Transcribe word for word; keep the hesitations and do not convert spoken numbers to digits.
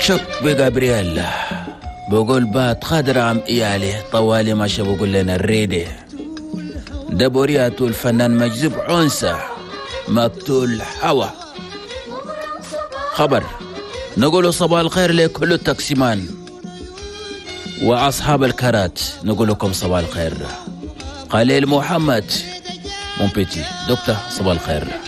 شك بجابرييل بقول بات خادر عم إيالي طوالي ما بقول لنا الريدي دبورياتو الفنان مجذوب عنسة مقتول حوا خبر نقول صباح الخير لكل التقسيمان وأصحاب الكرات نقول لكم صباح الخير. خليل محمد مون بيتي دكتور صباح الخير.